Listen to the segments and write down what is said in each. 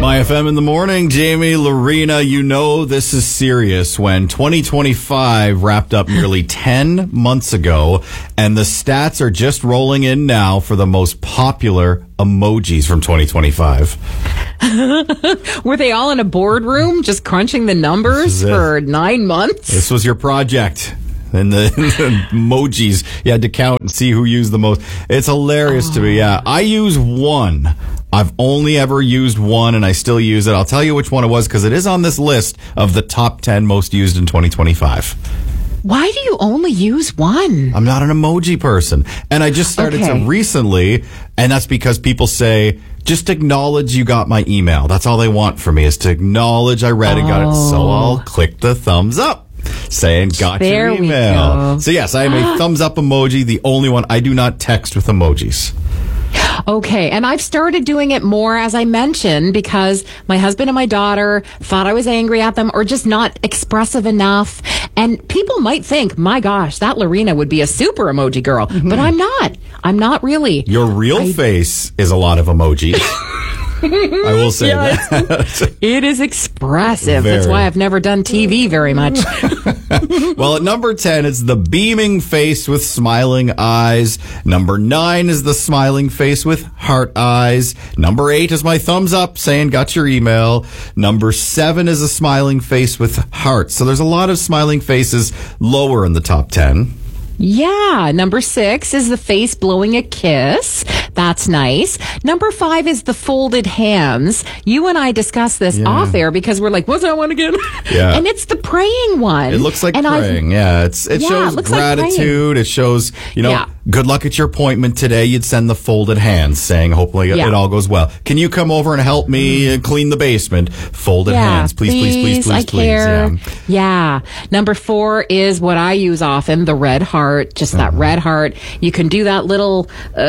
My FM in the morning, Jamie, Lorena, you know this is serious when 2025 wrapped up nearly 10 months ago, and the stats are just rolling in now for the most popular emojis from 2025. Were they all in a boardroom just crunching the numbers for 9 months? This was your project. And the emojis, you had to count and see who used the most. It's hilarious to me, yeah. I use one. I've only ever used one, and I still use it. I'll tell you which one it was, because it is on this list of the top 10 most used in 2025. Why do you only use one? I'm not an emoji person. And I just started to recently, and that's because people say, just acknowledge you got my email. That's all they want from me, is to acknowledge I read and got it. So I'll click the thumbs up, saying got your email. So yes, I am a thumbs up emoji, the only one. I do not text with emojis. Okay, and I've started doing it more, as I mentioned, because my husband and my daughter thought I was angry at them or just not expressive enough. And people might think, my gosh, that Lorena would be a super emoji girl. But I'm not. I'm not really. Your real face is a lot of emojis. I will say that. It is expressive. That's why I've never done TV very much. Well, at number 10, it's the beaming face with smiling eyes. Number 9 is the smiling face with heart eyes. Number 8 is my thumbs up saying got your email. Number 7 is a smiling face with hearts. So there's a lot of smiling faces lower in the top 10. Yeah. Number 6 is the face blowing a kiss. That's nice. Number 5 is the folded hands. You and I discussed this off air because we're like, what's that one again? Yeah. And it's the praying one. It looks like praying. It shows gratitude. It shows, good luck at your appointment today. You'd send the folded hands saying, hopefully it all goes well. Can you come over and help me clean the basement? Folded hands. Please, I care. Yeah. Number 4 is what I use often, the red heart. Just that red heart. You can do that little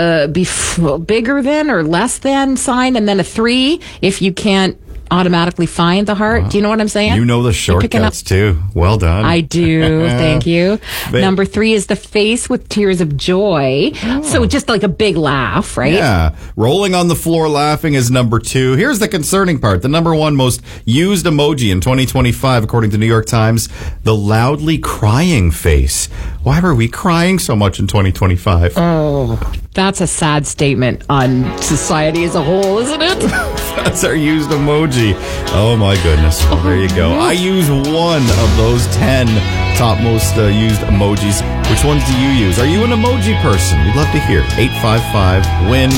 bigger than or less than sign, and then a 3 if you can't automatically find the heart. Do you know what I'm saying? You know the shortcuts too. Well done. I do. Thank you. Number 3 is the face with tears of joy. So just like a big laugh, right? Yeah. Rolling on the floor laughing is number 2. Here's the concerning part. The number 1 most used emoji in 2025, according to New York Times, the loudly crying face. Why were we crying so much in 2025? That's a sad statement on society as a whole, isn't it? That's our used emoji. Oh, my goodness. Well, there you go. I use one of those 10 top most used emojis. Which ones do you use? Are you an emoji person? We'd love to hear. 855-WIN.